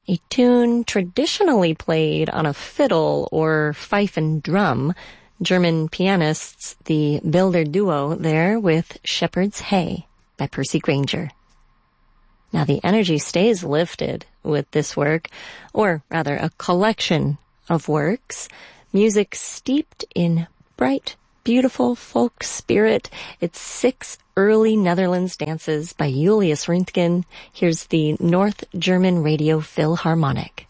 a tune traditionally played on a fiddle or fife and drum. German pianists, the Bilder Duo there with Shepherd's Hay by Percy Grainger. Now the energy stays lifted with this work, or rather a collection of works, music steeped in bright, beautiful folk spirit. It's 6 early Netherlands dances by Julius Röntgen. Here's the North German Radio Philharmonic.